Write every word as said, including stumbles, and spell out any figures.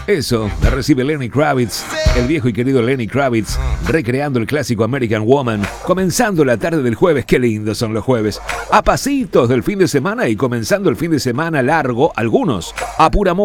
Eso, la recibe Lenny Kravitz, el viejo y querido Lenny Kravitz, recreando el clásico American Woman, comenzando la tarde del jueves. Qué lindos son los jueves, a pasitos del fin de semana y comenzando el fin de semana largo, algunos a pura